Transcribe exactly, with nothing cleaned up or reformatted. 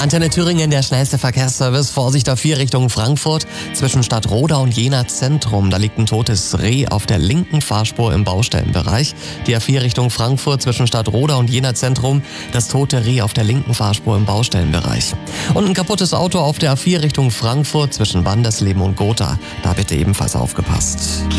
Antenne Thüringen, der schnellste Verkehrsservice. Vorsicht auf vier Richtung Frankfurt. Zwischen Stadtroda und Jena Zentrum. Da liegt ein totes Reh auf der linken Fahrspur im Baustellenbereich. Die A vier Richtung Frankfurt zwischen Stadtroda und Jena Zentrum. Das tote Reh auf der linken Fahrspur im Baustellenbereich. Und ein kaputtes Auto auf der A vier Richtung Frankfurt zwischen Wandersleben und Gotha. Da bitte ebenfalls aufgepasst.